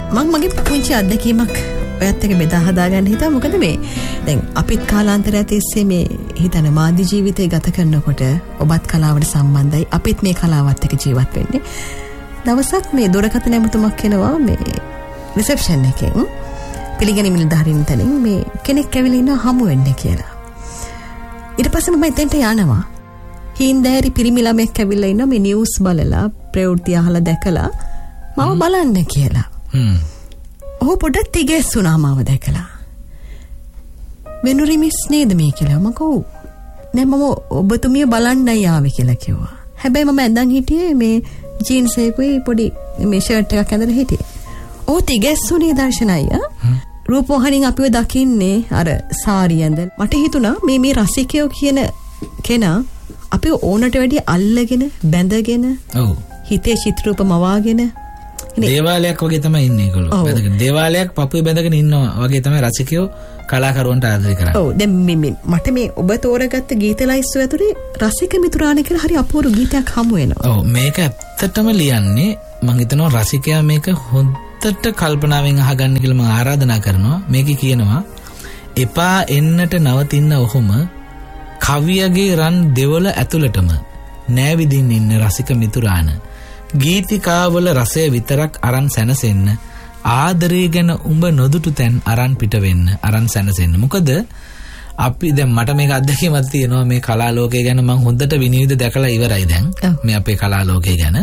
මම මගේ පුංචි අත්දැකීමක් ඔයත් එක්ක බෙදා හදා ගන්න හිතා. මොකද මේ දැන් අපිත් කාලාන්තරය තිස්සේ මේ හිතන මාධ්‍ය ජීවිතය ගත කරනකොට ඔබත් කලාවට සම්බන්ධයි, අපිත් මේ කලාවත් එක්ක ජීවත් වෙන්නේ. දවසක් මේ දුරකථන ඇමතුමක් එනවා මේ රිසෙප්ෂන් එකෙන්, පිළිගැනීම් නිලධාරීන් තනින් මේ කෙනෙක් ඇවිල්ලා ඉන්නවා හමු වෙන්න කියලා. ඊට පස්සේ මම එතෙන්ට යනවා. හින්දෑරි පිරිමි ළමෙක් ඇවිල්ලා ඉන්නවා මේ නිවුස් බලලා ප්‍රවෘත්ති අහලා දැකලා මම බලන්න කියලා. ඔහු පොඩ්ඩක් තිගැස්සුනා මාව දැකලා. වෙනුරි මිස් නේද මේ කියලා. මම කෝ නෑ මම ඔබතුමිය බලන්නයි ආවේ කියලා කිව්වා. හැබැයි මම ඇඳන් හිටියේ මේ ජීන්ස් එකකුයි පොඩි මේ ෂර්ට් එකක් ඇඳලා හිටියේ. ඔහු තිගැස්සුනේ දර්ශනය. රූපවාහිනියෙන් අපිව දකින්නේ අර සාරිය ඇඳලා. මට හිතුණා මේ රසිකයෝ කියන කෙනා අපිව ඕනට වැඩි අල්ලගෙන බැඳගෙන හිතේ චිත්‍රූප මවාගෙන දේවාලයක් වගේ තමයි ඉන්නේ ඒගොල්ලෝ. බැඳගෙන දේවාලයක් පපුවේ බැඳගෙන ඉන්නවා වගේ තමයි රසිකයෝ කලාකරුවන්ට ආදරය කරන්නේ. ඔව් දැන් මට මේ ඔබ තෝරගත්ත ගීත ලයිස්තුව ඇතුලේ රසික මිතුරාණි කියලා හරි අපූර්ව ගීතයක් හමු වෙනවා. ඔව් මේක ඇත්තටම ලියන්නේ මම හිතනවා රසිකයා මේක හොඳට කල්පනාවෙන් අහගන්න කියලා මම ආරාධනා කරනවා. මේකේ කියනවා එපා එන්නට නවතින්න ඔහොම කවියගේ රන් දෙවල ඇතුළටම නෑවිදින් ඉන්න රසික මිතුරාණ ගීතිකාවල රසය විතරක් අරන් සැනසෙන්න ආදරය ගැන උඹ නොදුටු තැන් අරන් පිට වෙන්න අරන් සැනසෙන්න. මොකද අපි දැන් මට මේක අත්දැකීමක් තියෙනවා මේ කලා ලෝකය ගැන. මම හොඳට විනිවිද දැකලා ඉවරයි දැන් මේ අපේ කලා ලෝකය ගැන.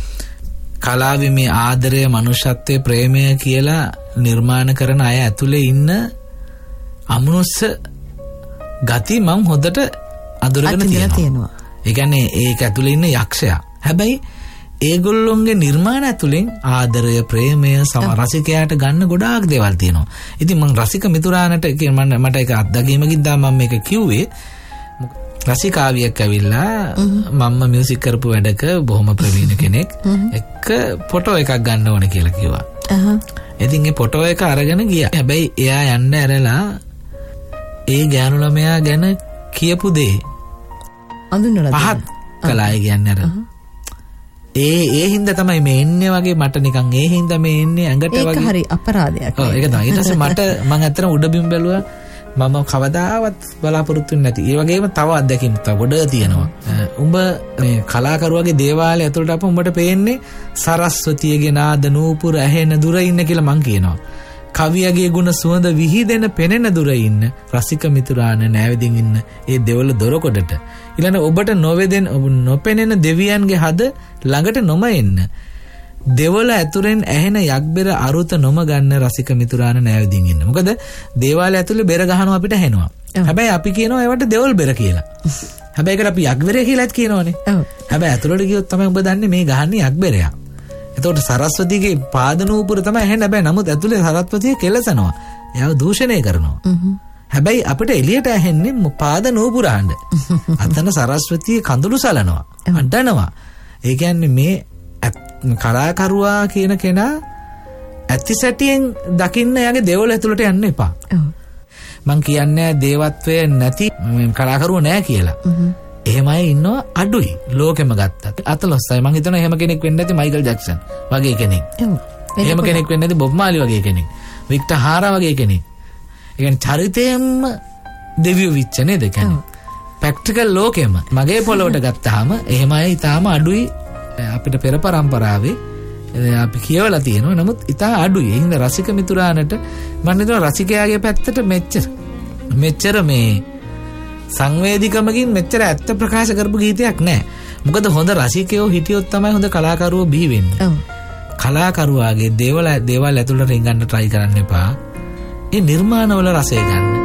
කලාවේ මේ ආදරය, මනුෂ්‍යත්වයේ ප්‍රේමය කියලා නිර්මාණ කරන අය ඇතුලේ ඉන්න අමනුෂ්‍ය ගති මම හොඳට අඳුරගෙන තියෙනවා. ඒ කියන්නේ ඒක ඇතුලේ ඉන්න යක්ෂයා. හැබැයි ඒගොල්ලොන්ගේ නිර්මාණ ඇතුලෙන් ආදරය, ප්‍රේමය, රසිකයාට ගන්න ගොඩාක් දේවල් තියෙනවා. ඉතින් මම රසික මිතුරාණට මට ඒක අත්දැකීමකින් තමයි මම මේක කිව්වේ. රසිකාවියක් ඇවිල්ලා මම මියුසික් කරපු වැඩක බොහොම ප්‍රවීණ කෙනෙක් එක්ක ෆොටෝ එකක් ගන්න ඕනේ කියලා කිව්වා. ඉතින් ඒ ෆොටෝ එක අරගෙන ගියා. හැබැයි එයා යන්න ඇරලා ඒ ගෑනු ළමයා ගැන කියපු දේ අඳුනලා පහත් කළායි කියන්නේ අර. ඒ හින්දා තමයි මේ එන්නේ වගේ මට නිකන් ඒ හින්දා මේ එන්නේ ඇඟට වගේ. ඒක හරි අපරාධයක්. ඔව් ඒක තමයි. ඊට පස්සේ මට මම ඇත්තටම උඩබිම් බැලුවා. මම කවදාවත් බලාපොරොත්තු වෙන්නේ නැති. ඒ වගේම තව අත්දැකීම් ගොඩ තියෙනවා. උඹ මේ කලාකරුවාගේ දේවාලය ඇතුළට අප උඹට පේන්නේ සරස්වතියගේ නාද නූපුර ඇහෙන දුර ඉන්න කියලා මං කියනවා. කවියගේ ගුණ සුවඳ විහිදෙන පෙනෙන දුර ඉන්න රසික මිතුරාණ නෑවිදින් ඉන්න ඒ දෙවල දොරකොඩට ඊළඟ ඔබට නොපෙනෙන දෙවියන්ගේ හද ළඟට නොම එන්න දෙවල ඇතුරෙන් ඇහෙන යක්බෙර අරුත නොම ගන්න රසික මිතුරාණ නෑවිදින් ඉන්න. මොකද දේවාලය ඇතුලේ බෙර ගහනවා අපිට ඇහෙනවා. හැබැයි අපි කියනවා ඒවට දෙවල් බෙර කියලා. හැබැයි ඒකට අපි යක්බෙර කියලාත් කියනවනේ. හැබැයි ඇතුලට ගියොත් තමයි ඔබ දන්නේ මේ ගහන්නේ යක්බෙරයක්. එතකොට සරස්වතිගේ පාද නූපුර තමයි ඇහෙන්නේ. හැබැයි නමුත් ඇතුලේ සරස්වතිය කෙලසනවා. එයාව දූෂණය කරනවා. හැබැයි අපිට එළියට ඇහෙන්නේ පාද නූපුර හඬ. අතන සරස්වතිය කඳුළු සලනවා. අඬනවා. ඒ කියන්නේ මේ කලාකරුවා කියන කෙනා ඇතිසැටියෙන් දකින්න එයාගේ දේවල් ඇතුළට යන්න එපා. මං කියන්නේ දේවත්වය නැති කලාකරුවෝ නෑ කියලා. එහෙමයි ඉන්නවා අඩුයි ලෝකෙම ගත්තත්. අතලොස්සයි මං හිතනවා එහෙම කෙනෙක් වෙන්න ඇති මයිකල් ජැක්සන් වගේ කෙනෙක්. එහෙම කෙනෙක් වෙන්න ඇති බොබ් මාලි වගේ කෙනෙක්. වික්ටර් හාරා වගේ කෙනෙක්. ඒ කියන්නේ චරිතයෙන්ම දෙවියෝ විච්ච නේද කියන්නේ. ප්‍රැක්ටිකල් ලෝකෙම මගේ පොළොවට ගත්තාම එහෙමයි ඊටාම අඩුයි අපිට පෙර පරම්පරාවේ අපි කියවලා තියෙනවා. නමුත් ඉතා අඩුයි. ඒ හින්දා රසික මිතුරාණට මම හිතනවා රසිකයාගේ පැත්තට මෙච්චර මේ සංවේදීකමකින් මෙච්චර ඇත්ත ප්‍රකාශ කරපු ගීතයක් නැහැ. මොකද හොඳ රසිකයෝ හිටියොත් තමයි හොඳ කලාකරුවෝ බිහි වෙන්නේ. කලාකරුවාගේ දේවල් ඇතුළට රිංගන්න try කරන්න එපා. ඒ නිර්මාණවල රසය ගන්න.